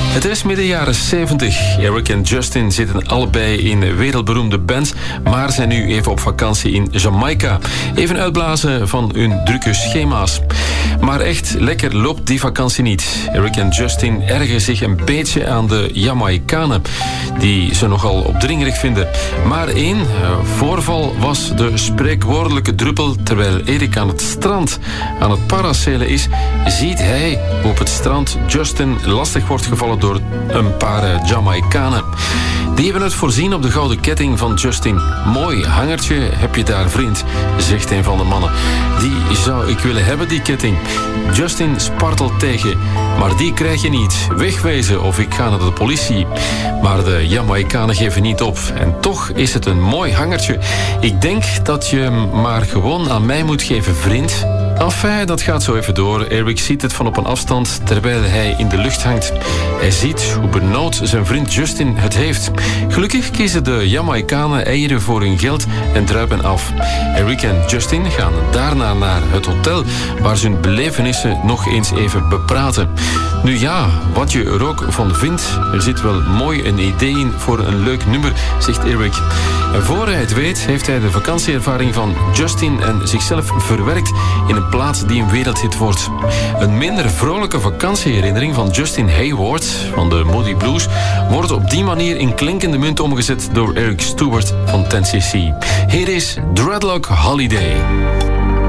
Het is midden jaren 70. Eric en Justin zitten allebei in wereldberoemde bands, maar zijn nu even op vakantie in Jamaica. Even uitblazen van hun drukke schema's. Maar echt lekker loopt die vakantie niet. Eric en Justin ergeren zich een beetje aan de Jamaicanen, die ze nogal opdringerig vinden. Maar één voorval was de spreekwoordelijke druppel. Terwijl Eric aan het strand aan het paracelen is, ziet hij hoe op het strand Justin lastig wordt gevallen door een paar Jamaicanen. Die hebben het voorzien op de gouden ketting van Justin. Mooi hangertje heb je daar, vriend, zegt een van de mannen. Die zou ik willen hebben, die ketting. Justin spartelt tegen, maar die krijg je niet. Wegwezen of ik ga naar de politie. Maar de Jamaicanen geven niet op. En toch is het een mooi hangertje. Ik denk dat je hem maar gewoon aan mij moet geven, vriend. Enfin, dat gaat zo even door. Eric ziet het van op een afstand terwijl hij in de lucht hangt. Hij ziet hoe benauwd zijn vriend Justin het heeft. Gelukkig kiezen de Jamaicanen eieren voor hun geld en druipen af. Eric en Justin gaan daarna naar het hotel waar ze hun belevenissen nog eens even bepraten. Nu ja, wat je er ook van vindt, er zit wel mooi een idee in voor een leuk nummer, zegt Eric. En voor hij het weet, heeft hij de vakantieervaring van Justin en zichzelf verwerkt in een plaat die een wereldhit wordt. Een minder vrolijke vakantieherinnering van Justin Hayward van de Moody Blues wordt op die manier in klinkende munt omgezet door Eric Stewart van 10cc. Hier is Dreadlock Holiday.